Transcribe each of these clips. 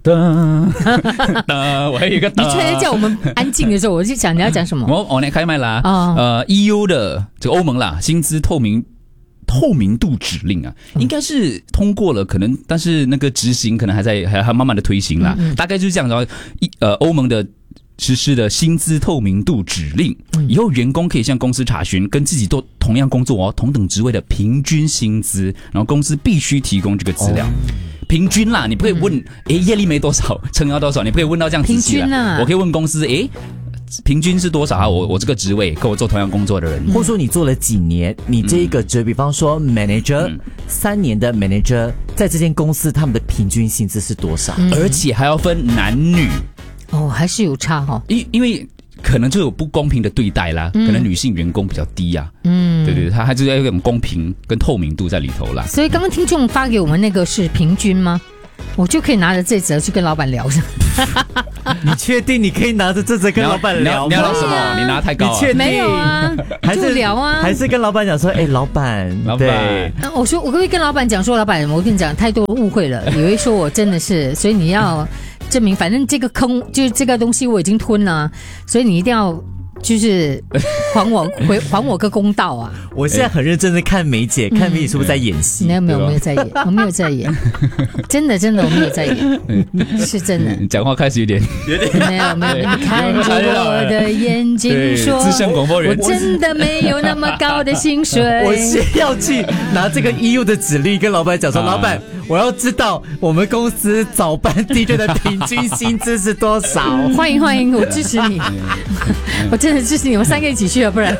我还有一个你突然叫我们安静的时候，我就想你要讲什么。 我来开麦啦。EU 的这个欧盟啦，薪资透明度指令啊，应该是通过了，可能但是那个执行可能还慢慢的推行啦。大概就是这样子。欧盟的实施的薪资透明度指令，以后员工可以向公司查询跟自己都同样工作同等职位的平均薪资，然后公司必须提供这个资料。平均啦，你不可以问业力没多少，撑要多少，你不可以问到这样仔细啦。 平均啊， 我可以问公司平均是多少啊？我这个职位跟我做同样工作的人， 或者说你做了几年，你这一个职，比方说 manager， 3年的 manager， 在这间公司他们的平均薪资是多少？ 而且还要分男女。 还是有差哈。 因为可能就有不公平的对待啦，可能女性员工比较低啊。对，他还是要有一种公平跟透明度在里头啦。 所以刚刚听众发给我们那个是平均吗？我就可以拿着这则去跟老板聊。 你确定你可以拿着这则跟老板聊吗？ 你要聊什么？你拿太高啊？ 你确定？ 没有啊，就聊啊， 还是跟老板讲说，老板，对， 我说我可以跟老板讲说，老板，我跟你讲，太多误会了，以为说我真的是，所以你要证明，反正这个坑就是这个东西我已经吞了，所以你一定要就是还我个公道啊！ 我现在很认真的看梅姐，看梅姐是不是在演戏？ 没有在演，我没有在演，真的我没有在演，是真的。 讲话开始有点没有，你看着我的眼睛说， 资深广播人， 我真的没有那么高的薪水。 我先要去拿这个 EU 的指令跟老板讲说，老板，我要知道我们公司早班 DJ 的平均薪资是多少？ 欢迎，我支持你，我真的支持你，我们3个一起去啊，不然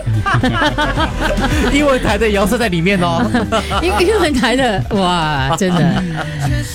英文台的也要设在里面哦。 英文台的，哇，真的。